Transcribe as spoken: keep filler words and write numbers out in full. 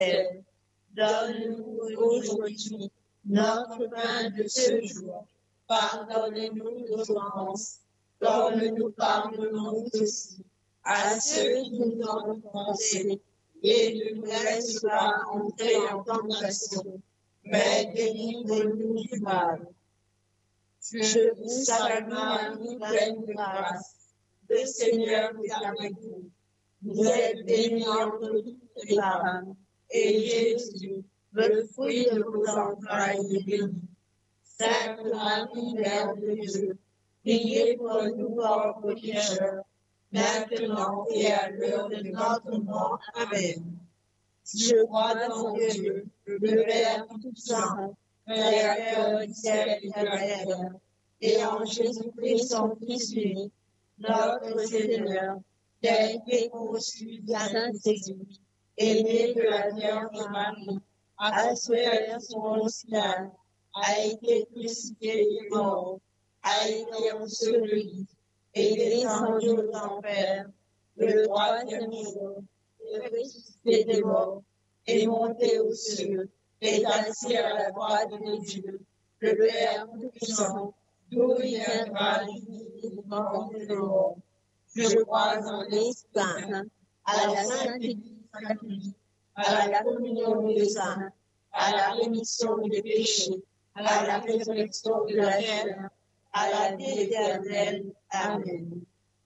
Donne-nous aujourd'hui notre pain de ce jour. Pardonne-nous nos offenses, comme nous pardonnons aussi à ceux qui nous ont offensés, et ne nous laisse pas entrer en tentation, mais délivre-nous du mal. Je vous salue Marie, pleine de grâce. Le Seigneur est avec vous. Vous êtes bénie entre toutes les femmes, et Jésus, le fruit de vos entrailles, est béni. Sainte Marie, Mère de Dieu, priez pour nous pauvres pécheurs, maintenant et à l'heure de notre mort. Amen. Je crois en Dieu, le Père Tout-Puissant, Créateur du ciel et de la terre, et en Jésus-Christ, son Fils unique, notre Seigneur, qui a été conçu du Saint-Esprit, et né de la Vierge Marie, a souffert son hospital, a été crucifié et mort, a été enseveli, et descendu aux enfers, le troisième jour, est ressuscité des morts, est monté aux cieux, est assis à la droite de Dieu, le Père Tout-Puissant, d'où il viendra les morts et les morts. Je crois en l'Esprit Saint, à la Sainte Église catholique, à la communion des saints, à la rémission des péchés, à la résurrection de la chair, à la vie éternelle. Amen.